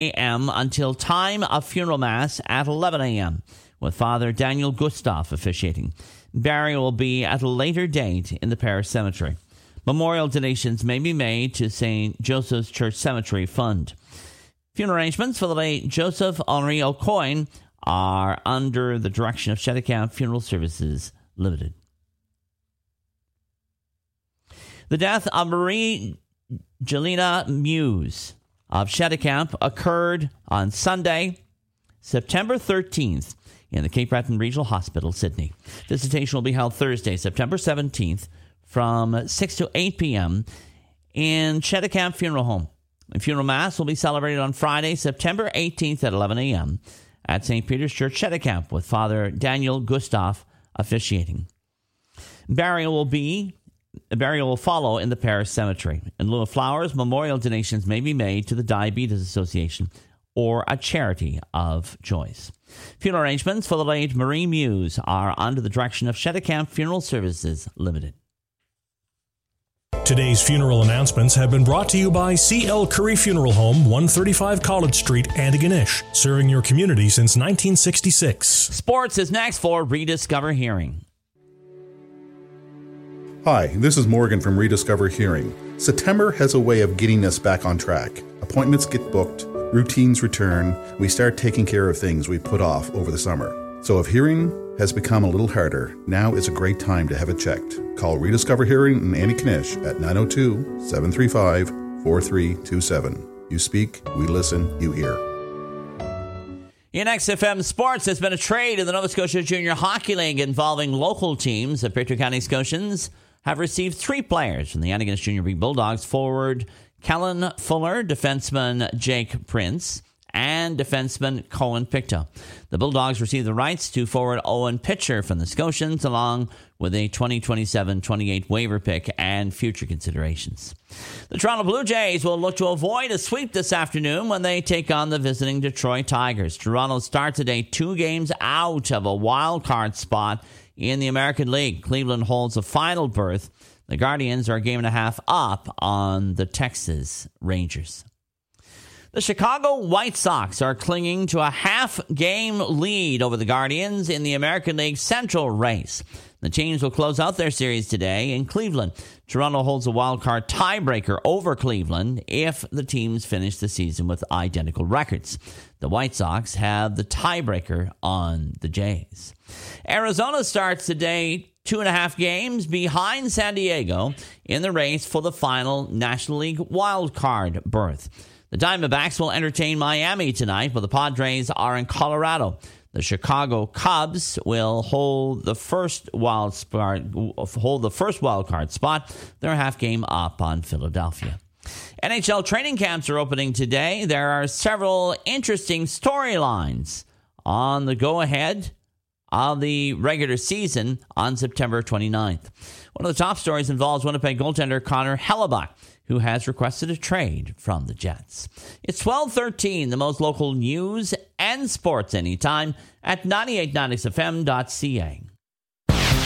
a.m. until time of funeral mass at 11 a.m. with Father Daniel Gustav officiating. Burial will be at a later date in the parish cemetery. Memorial donations may be made to St. Joseph's Church Cemetery Fund. Funeral arrangements for the late Joseph Henri Aucoin are under the direction of Cheticamp Funeral Services Limited. The death of Marie Jelena Muse of Cheticamp occurred on Sunday, September 13th, in the Cape Breton Regional Hospital, Sydney. Visitation will be held Thursday, September 17th, from 6 to 8 p.m. in Cheticamp Funeral Home. The funeral mass will be celebrated on Friday, September 18th at 11 a.m. at St. Peter's Church, Cheticamp, with Father Daniel Gustav officiating. Burial will follow in the parish cemetery. In lieu of flowers, memorial donations may be made to the Diabetes Association or a charity of choice. Funeral arrangements for the late Marie Muse are under the direction of Cheticamp Funeral Services Limited. Today's funeral announcements have been brought to you by C.L. Curry Funeral Home, 135 College Street, Antigonish, serving your community since 1966. Sports is next for Rediscover Hearing. Hi, this is Morgan from Rediscover Hearing. September has a way of getting us back on track. Appointments get booked, routines return, we start taking care of things we put off over the summer. So if hearing has become a little harder, now is a great time to have it checked. Call Rediscover Hearing in Antigonish at 902-735-4327. You speak, we listen, you hear. In XFM Sports, there's been a trade in the Nova Scotia Junior Hockey League involving local teams. The Pictou County Scotians have received 3 players from the Antigonish Junior B Bulldogs: forward Kellen Fuller, defenseman Jake Prince, and defenseman Cohen Pictou. The Bulldogs received the rights to forward Owen Pitcher from the Scotians, along with a 2027-28 waiver pick and future considerations. The Toronto Blue Jays will look to avoid a sweep this afternoon when they take on the visiting Detroit Tigers. Toronto starts today 2 games out of a wild card spot in the American League. Cleveland holds a final berth. The Guardians are a game and a half up on the Texas Rangers. The Chicago White Sox are clinging to a half-game lead over the Guardians in the American League Central race. The teams will close out their series today in Cleveland. Toronto holds a wild-card tiebreaker over Cleveland if the teams finish the season with identical records. The White Sox have the tiebreaker on the Jays. Arizona starts today 2.5 games behind San Diego in the race for the final National League wild-card berth. The Diamondbacks will entertain Miami tonight, but the Padres are in Colorado. The Chicago Cubs will hold the first wild card spot. They're a half game up on Philadelphia. NHL training camps are opening today. There are several interesting storylines on the go-ahead of the regular season on September 29th. One of the top stories involves Winnipeg goaltender Connor Hellebuyck, who has requested a trade from the Jets. It's 12:13, the most local news and sports anytime at 98.9xfm.ca.